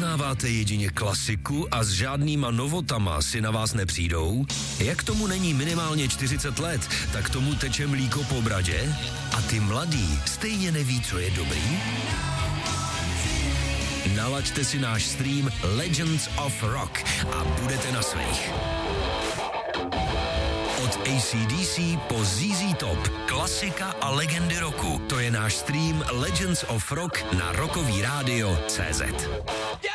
poznáváte jedině klasiku a s žádnýma novotama si na vás nepřijdou? Jak tomu není minimálně 40 let, tak tomu teče mlíko po bradě? A ty mladý stejně neví, co je dobrý? Nalaďte si náš stream Legends of Rock a budete na svých. Od AC/DC po ZZ Top, klasika a legendy roku. To je náš stream Legends of Rock na rockovíradio.cz.